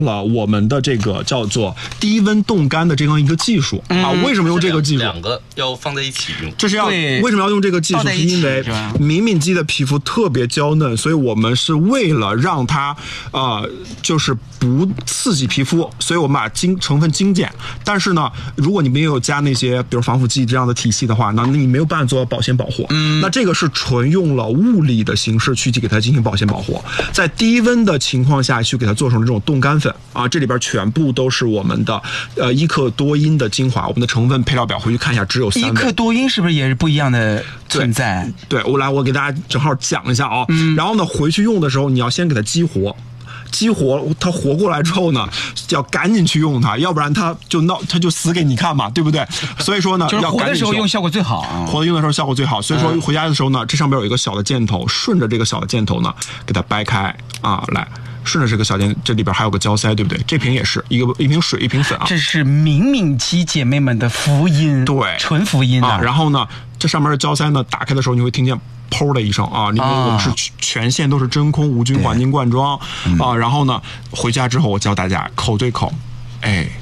了我们的这个叫做低温冻干的这样一个技术啊。为什么用这个技术？ 两个要放在一起用。 这是要为什么要用这个技术？是因为敏敏肌的皮肤特别娇嫩，所以我们是为了让它就是不刺激皮肤，所以我们把成分精简。但是呢，如果你没有加那些比如防腐剂这样的体系的话，那你没有办法做到保鲜保护。那这个是纯用了物理的形式去给它进行保鲜保护，在低温的情况下去给它做成这种冻干粉啊，这里边全部都是我们的伊克多因的精华，我们的成分配料表回去看一下，只有3位。 伊克多因是不是也是不一样的存在？ 对，我给大家正好讲一下啊。然后呢，回去用的时候你要先给它激活。它活过来之后呢，要赶紧去用它，要不然它就死给你看嘛，对不对？所以说呢， 就是活的时候用效果最好， 活的用的时候效果最好。所以说回家的时候呢，这上边有一个小的箭头，顺着这个小的箭头呢，给它掰开啊，来。顺着这个小箭，这里边还有个胶塞，对不对？这瓶也是一瓶水，一瓶粉啊。这是敏敏肌姐妹们的福音， 对， 纯福音啊。 然后呢，这上面的胶塞呢，打开的时候你会听见砰的一声啊，因为我们是全线都是真空无菌环境灌装啊。然后呢，回家之后我教大家口对口，哎。